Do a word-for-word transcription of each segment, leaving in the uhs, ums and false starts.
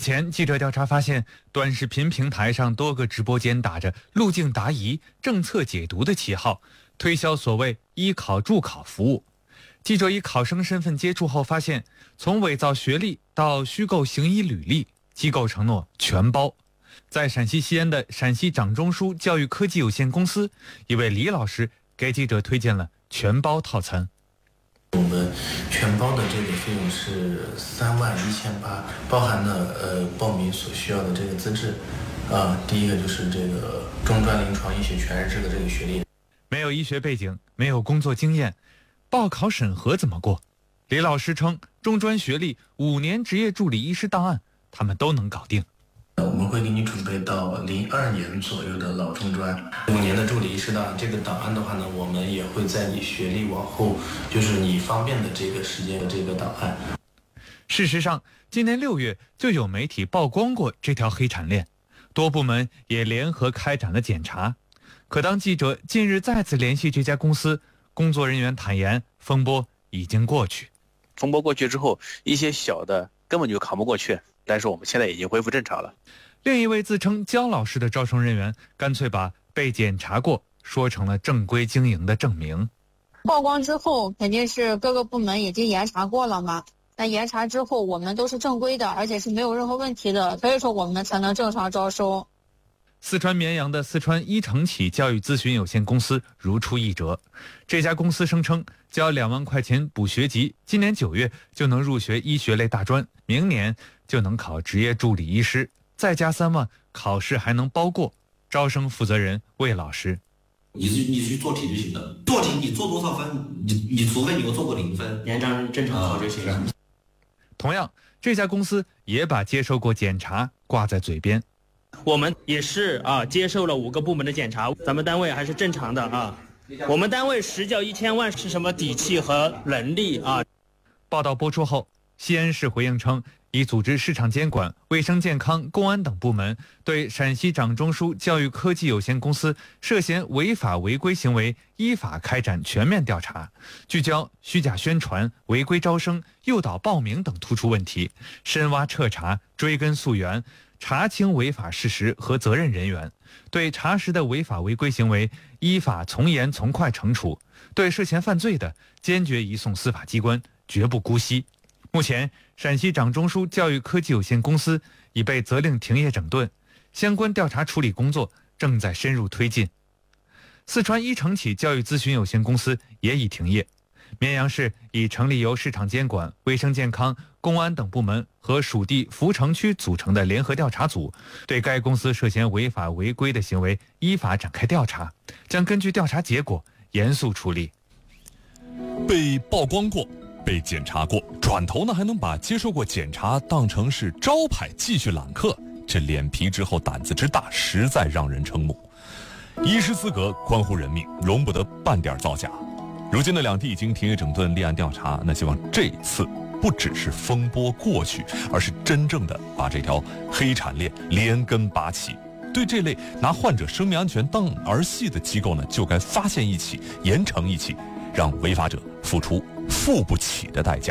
前，记者调查发现，短视频平台上多个直播间打着路径答疑、政策解读的旗号，推销所谓医考助考服务。记者以考生身份接触后发现，从伪造学历到虚构行医履历，机构承诺全包。在陕西西安的陕西掌中枢教育科技有限公司，一位李老师给记者推荐了全包套餐。 我们全包的这个费用是三万一千八，包含了呃报名所需要的这个资质，啊、呃，第一个就是这个中专临床医学全日制的这个学历， 没有医学背景，没有工作经验，报考审核怎么过？李老师称，中专学历、五年执业助理医师档案，他们都能搞定。 我们会给你准备到零二年左右的老中专，五年的助理医师档案。这个档案的话呢，我们也会在你学历往后，就是你方便的这个时间的这个档案。 事实上，今年六月就有媒体曝光过这条黑产链，多部门也联合开展了检查。可当记者近日再次联系这家公司，工作人员坦言，风波已经过去。 风波过去之后，一些小的根本就扛不过去。但是我们现在已经恢复正常了。 另一位自称焦老师的招生人员，干脆把被检查过说成了正规经营的证明。 曝光之后，肯定是各个部门已经严查过了嘛。那严查之后，我们都是正规的，而且是没有任何问题的，所以说我们才能正常招收。 四川绵阳的四川一城启教育咨询有限公司如出一辙，这家公司声称，交两万块钱补学籍，今年九月就能入学医学类大专，明年就能考执业助理医师，再加三万，考试还能包过。招生负责人魏老师： 你是你去做题就行了，做题你做多少分，你你除非你有做过零分， 连正正常考就行了。 同样，这家公司也把接受过检查挂在嘴边。 我们也是啊，接受了五个部门的检查，咱们单位还是正常的啊。我们单位实缴一千万是什么底气和能力啊？ 报道播出后，西安市回应称，已组织市场监管、卫生健康、公安等部门对陕西掌中枢教育科技有限公司涉嫌违法违规行为依法开展全面调查，聚焦虚假宣传、违规招生、诱导报名等突出问题，深挖彻查，追根溯源，查清违法事实和责任人员，对查实的违法违规行为依法从严从快惩处，对涉嫌犯罪的坚决移送司法机关，绝不姑息。目前，陕西掌中枢教育科技有限公司已被责令停业整顿，相关调查处理工作正在深入推进。四川一城启教育咨询有限公司也已停业。绵阳市已成立由市场监管、卫生健康、公安等部门和属地扶城区组成的联合调查组，对该公司涉嫌违法违规的行为依法展开调查，将根据调查结果严肃处理。 被曝光过，被检查过，转头呢还能把接受过检查当成是招牌继续揽客，这脸皮之后胆子之大，实在让人瞠目。医师资格关乎人命，容不得半点造假。如今的两地已经停业整顿，立案调查，那希望这次不只是风波过去，而是真正的把这条黑产链连根拔起。对这类拿患者生命安全当儿戏的机构呢，就该发现一起，严惩一起，让违法者付出付不起的代价。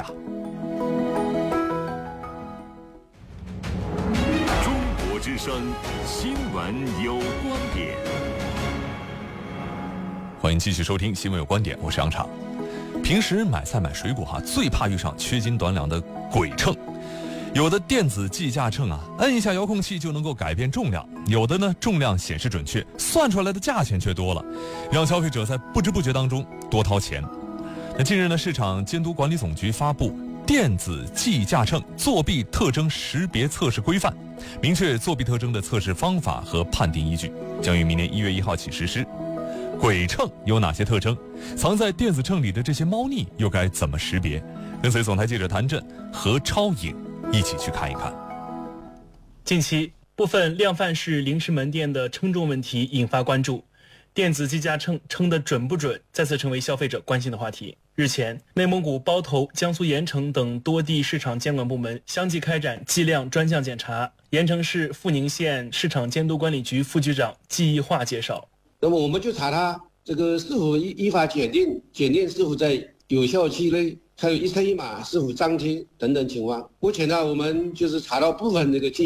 中国之声新闻有观点。 欢迎继续收听新闻有观点，我是杨畅。平时买菜买水果哈、啊，最怕遇上缺斤短两的鬼秤。有的电子计价秤啊，摁一下遥控器就能够改变重量；有的呢，重量显示准确，算出来的价钱却多了，让消费者在不知不觉当中多掏钱。那近日呢，市场监督管理总局发布《电子计价秤作弊特征识别测试规范》，明确作弊特征的测试方法和判定依据，将于明年一月一号起实施。鬼秤有哪些特征？藏在电子秤里的这些猫腻又该怎么识别？跟随总台记者谭震、何超颖一起去看一看。 近期，部分量贩式零食门店的称重问题引发关注，电子计价秤称的准不准，再次成为消费者关心的话题。日前，内蒙古包头、江苏盐城等多地市场监管部门相继开展计量专项检查。盐城市阜宁县市场监督管理局副局长季义化介绍。 那么我们就查他这个是否依依法检定，检定是否在有效期内，还有一车一码是否张贴等等情况。目前呢，我们就是查到部分这个